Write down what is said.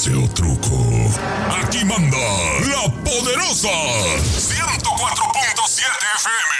pase o truco. Aquí manda la poderosa 104.7 FM.